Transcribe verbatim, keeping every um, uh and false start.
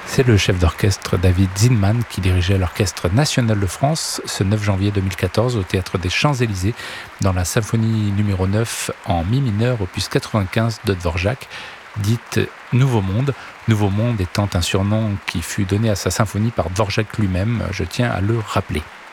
C'est le chef d'orchestre David Zinman qui dirigeait l'Orchestre national de France ce neuf janvier deux mille quatorze au Théâtre des Champs-Élysées dans la symphonie numéro neuf en mi mineur opus quatre-vingt-quinze de Dvorak, dite Nouveau Monde. Nouveau Monde étant un surnom qui fut donné à sa symphonie par Dvorak lui-même, je tiens à le rappeler.